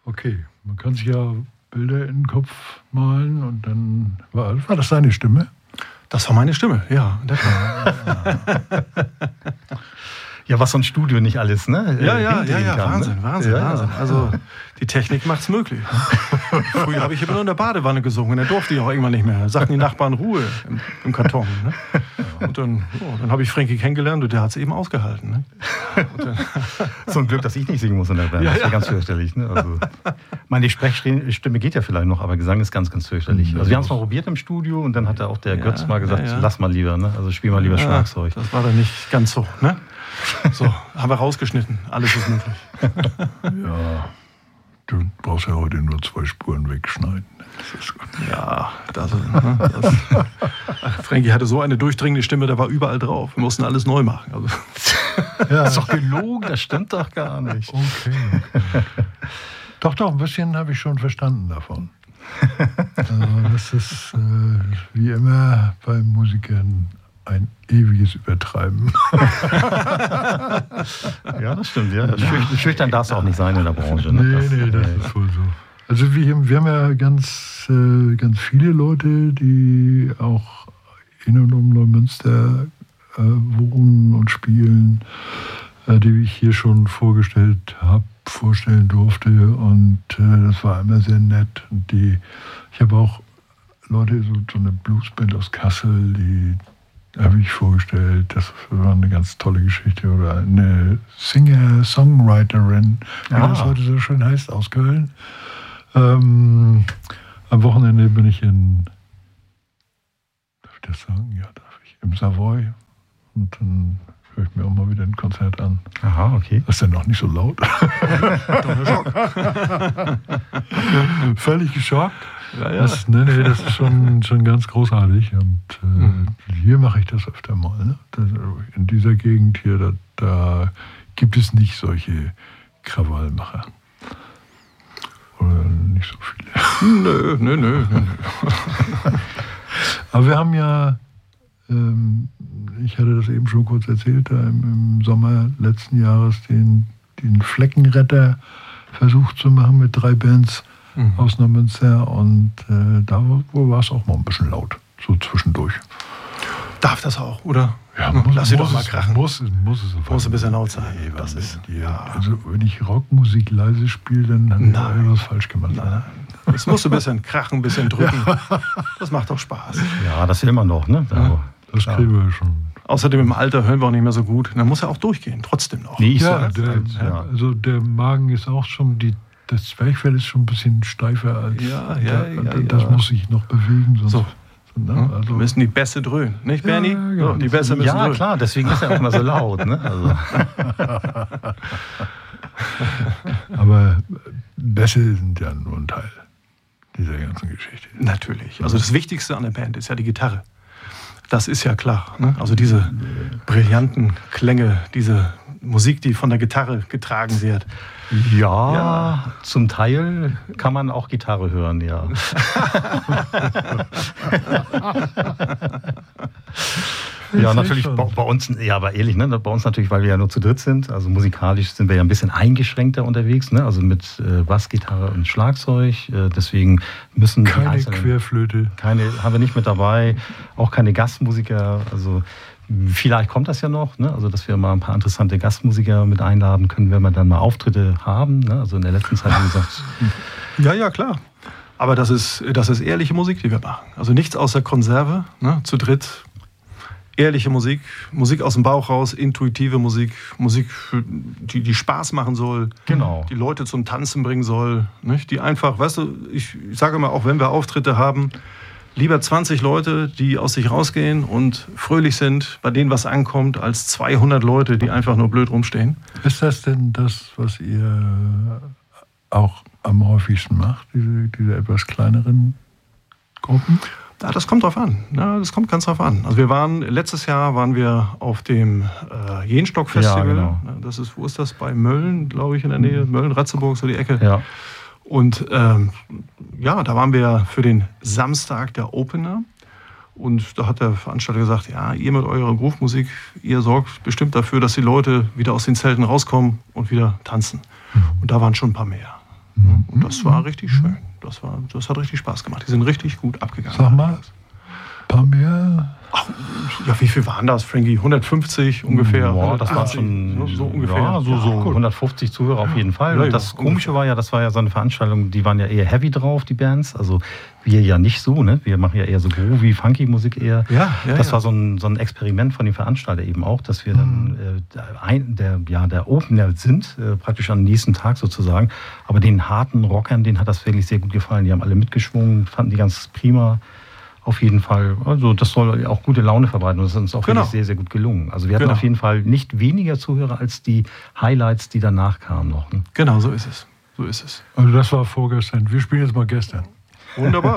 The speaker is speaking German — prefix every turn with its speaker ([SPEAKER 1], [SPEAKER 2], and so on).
[SPEAKER 1] Okay, man kann sich ja Bilder in den Kopf malen und dann... War das deine Stimme?
[SPEAKER 2] Das war meine Stimme, ja. In der Tat.
[SPEAKER 3] Ja, was so ein Studio nicht alles, ne?
[SPEAKER 2] Ja,
[SPEAKER 3] kann,
[SPEAKER 2] Wahnsinn.
[SPEAKER 3] Ja.
[SPEAKER 2] Also die Technik macht's möglich. Früher habe ich immer nur in der Badewanne gesungen, dann durfte ich auch irgendwann nicht mehr. Da sagten die Nachbarn Ruhe im Karton. Ne? Und dann habe ich Frankie kennengelernt und der hat es eben ausgehalten. Ne?
[SPEAKER 3] So ein Glück, dass ich nicht singen muss in der Band. Das wäre ganz fürchterlich. Ne? Also, meine Sprechstimme geht ja vielleicht noch, aber Gesang ist ganz, ganz fürchterlich. Also wir haben es mal probiert im Studio und dann hat auch der Götz mal gesagt, lass mal lieber, ne? Also spiel mal lieber Schlagzeug.
[SPEAKER 2] Das war dann nicht ganz so, ne? So, haben wir rausgeschnitten. Alles ist möglich.
[SPEAKER 1] Ja, du brauchst ja heute nur 2 Spuren wegschneiden. Das ist gut.
[SPEAKER 2] Ja, Frankie hatte so eine durchdringende Stimme, der war überall drauf. Wir mussten alles neu machen. Also.
[SPEAKER 3] Ja, das ist doch gelogen, das stimmt doch gar nicht.
[SPEAKER 1] Okay. Doch, ein bisschen habe ich schon verstanden davon. Also das ist wie immer bei Musikern ein ewiges Übertreiben.
[SPEAKER 3] Ja, das stimmt. Ja. Schüchtern darfst du auch nicht sein in der Branche. Ne?
[SPEAKER 1] Nee, das ist wohl so. Also wir haben ja ganz viele Leute, die auch in und um Neumünster wohnen und spielen, die ich hier schon vorstellen durfte. Und das war immer sehr nett. Und ich habe auch Leute, so eine Bluesband aus Kassel, die habe ich vorgestellt. Das war eine ganz tolle Geschichte. Oder eine Singer-Songwriterin, wie das heute so schön heißt, aus Köln. Am Wochenende bin ich darf ich das sagen? Ja, darf ich. Im Savoy. Und dann höre ich mir auch mal wieder ein Konzert an.
[SPEAKER 3] Aha, okay.
[SPEAKER 1] Das ist dann noch nicht so laut. Völlig geschockt.
[SPEAKER 2] Ja.
[SPEAKER 1] Das ist schon ganz großartig. Und hier mache ich das öfter mal. Ne? In dieser Gegend hier, da gibt es nicht solche Krawallmacher. Oder nicht so viele.
[SPEAKER 2] Nö.
[SPEAKER 1] Aber wir haben ja, ich hatte das eben schon kurz erzählt, im Sommer letzten Jahres den Fleckenretter versucht zu machen mit 3 Bands aus Neumünster. Und da war es auch mal ein bisschen laut, so zwischendurch.
[SPEAKER 2] Darf das auch, oder?
[SPEAKER 1] Ja,
[SPEAKER 2] lass sie doch mal krachen.
[SPEAKER 1] Muss es
[SPEAKER 2] ein bisschen laut sein.
[SPEAKER 1] Nee, also wenn ich Rockmusik leise spiele, dann habe ich irgendwas falsch gemacht.
[SPEAKER 2] Nein. Es muss ein bisschen krachen, ein bisschen drücken. Ja. Das macht doch Spaß.
[SPEAKER 3] Ja, das will man doch, ne?
[SPEAKER 1] Das kriegen wir schon.
[SPEAKER 2] Außerdem im Alter hören wir auch nicht mehr so gut. Dann muss er auch durchgehen, trotzdem noch.
[SPEAKER 3] Nee,
[SPEAKER 1] also der Magen ist auch schon, das Zwerchfell ist schon ein bisschen steifer als... Das muss sich noch bewegen.
[SPEAKER 2] So. Also müssen die Bässe dröhnen, nicht Bernie? Ja, genau. Die Bässe müssen dröhnen.
[SPEAKER 3] Ja, klar, deswegen ist er auch immer so laut. Ne? Also.
[SPEAKER 1] Aber Bässe sind ja nur ein Teil dieser ganzen Geschichte.
[SPEAKER 2] Natürlich. Also das Wichtigste an der Band ist ja die Gitarre. Das ist ja klar. Ne? Also diese brillanten Klänge, diese Musik, die von der Gitarre getragen wird.
[SPEAKER 3] Ja, zum Teil kann man auch Gitarre hören, ja. Ja, natürlich bei uns, ja, aber ehrlich, ne, bei uns natürlich, weil wir ja nur zu dritt sind, also musikalisch sind wir ja ein bisschen eingeschränkter unterwegs, ne, also mit Bassgitarre und Schlagzeug, deswegen müssen
[SPEAKER 1] keine Querflöte.
[SPEAKER 3] Haben wir nicht mit dabei, auch keine Gastmusiker, also vielleicht kommt das ja noch, ne? Also dass wir mal ein paar interessante Gastmusiker mit einladen können, wenn wir dann mal Auftritte haben. Ne? Also in der letzten Zeit, wie gesagt.
[SPEAKER 2] Ja, klar. Aber das ist ehrliche Musik, die wir machen. Also nichts aus der Konserve, ne? Zu dritt. Ehrliche Musik, Musik aus dem Bauch raus, intuitive Musik, die Spaß machen soll,
[SPEAKER 3] genau.
[SPEAKER 2] Die Leute zum Tanzen bringen soll, nicht? Die einfach, weißt du, ich sage immer, auch wenn wir Auftritte haben, lieber 20 Leute, die aus sich rausgehen und fröhlich sind, bei denen was ankommt, als 200 Leute, die einfach nur blöd rumstehen.
[SPEAKER 1] Ist das denn das, was ihr auch am häufigsten macht, diese etwas kleineren Gruppen?
[SPEAKER 2] Ja, das kommt drauf an. Ja, das kommt ganz drauf an. Also letztes Jahr waren wir auf dem Jenstock-Festival. Ja, genau. Wo ist das? Bei Mölln, glaube ich, in der Nähe. Mölln, Ratzeburg, so die Ecke.
[SPEAKER 3] Ja.
[SPEAKER 2] Und da waren wir für den Samstag der Opener. Und da hat der Veranstalter gesagt, ja, ihr mit eurer Groove-Musik, ihr sorgt bestimmt dafür, dass die Leute wieder aus den Zelten rauskommen und wieder tanzen. Und da waren schon ein paar mehr. Und das war richtig schön. Das hat richtig Spaß gemacht. Die sind richtig gut abgegangen.
[SPEAKER 1] Sag mal, ein paar mehr?
[SPEAKER 2] Ach, ja, wie viel waren das, Frankie? 150 ungefähr?
[SPEAKER 3] Ja, das war schon
[SPEAKER 2] so ungefähr.
[SPEAKER 3] Ja, so cool. 150 Zuhörer auf jeden Fall. Und das Komische war ja, das war ja so eine Veranstaltung, die waren ja eher heavy drauf, die Bands. Also wir ja nicht so, ne? Wir machen ja eher so groovy, funky Musik eher. Das war so ein Experiment von dem Veranstalter eben auch, dass wir dann der Opener sind, praktisch am nächsten Tag sozusagen. Aber den harten Rockern, denen hat das wirklich sehr gut gefallen. Die haben alle mitgeschwungen, fanden die ganz prima. Auf jeden Fall. Also das soll auch gute Laune verbreiten und das ist uns auch wirklich sehr, sehr gut gelungen. Also wir hatten auf jeden Fall nicht weniger Zuhörer als die Highlights, die danach kamen noch. Ne?
[SPEAKER 2] Genau, so ist es.
[SPEAKER 1] Also das war vorgestern. Wir spielen jetzt mal gestern.
[SPEAKER 2] Wunderbar.